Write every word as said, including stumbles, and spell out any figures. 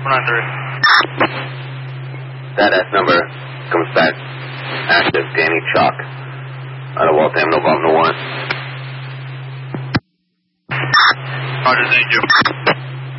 nine three. That S number comes back active. Danny Chalk. Out of Waltham, November one. Roger, thank you.